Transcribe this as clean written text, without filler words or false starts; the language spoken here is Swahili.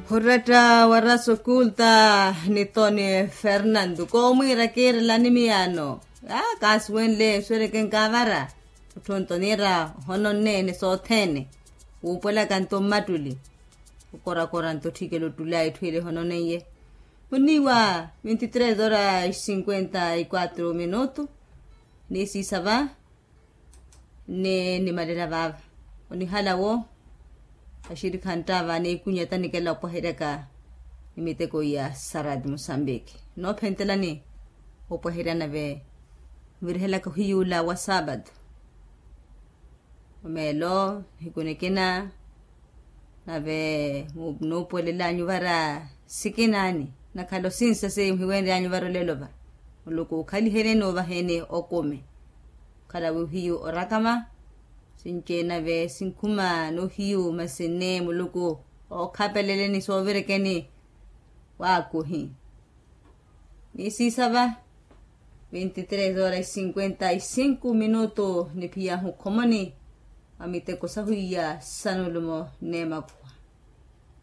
Hurrata waraso kulta ni Tony Fernando. Como ira kere la nimiano. Kaswenle swere kavara. Tontonira honone ne sotene. Upola kanto matuli. Ukora nto tikelo tulai twile honone ye. Uniwa 23 horas 54 minutos. Nisi sava. Ni madera vava. Oni halawo. Ashiri kantava ne kunyata nikela opohereka imiteko ya Sarad Mozambique. No pentela ni opohera na ve virhela ko hiula wa sabado. Melo hikunekena na ve no polela nyuvara sikinani na kalo sinsa se hiwende anyuvara lelova. Loko kali hereno va hene okome. Kala hiu orakama Sinchena ve sinkuma no hiu masene muluko o kapelele ni sovere keni wakuhi. Nisi saba 23 horas 55 minutos ni pia hukomoni amite kosahuya sanulumo nema kwa.